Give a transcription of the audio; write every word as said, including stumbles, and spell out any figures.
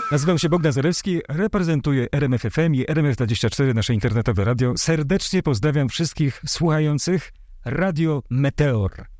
Nazywam się Bogdan Zalewski, reprezentuję R M F F M i R M F dwadzieścia cztery, nasze internetowe radio. Serdecznie pozdrawiam wszystkich słuchających Radio Meteor.